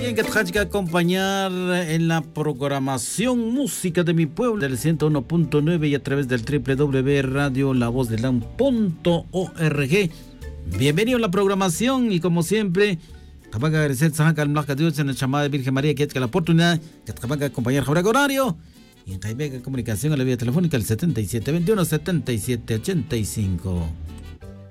bien que te que acompañar en la programación Música de mi Pueblo del 101.9 y a través del www.radiolavozdelam.org. Bienvenido a la programación y como siempre, capaz que agradecer al Blanca Dios en el llamado de Virgen María que la oportunidad que te capaz que acompañar ahora horario y en Jaime Comunicación a la vía telefónica el 7721-7785.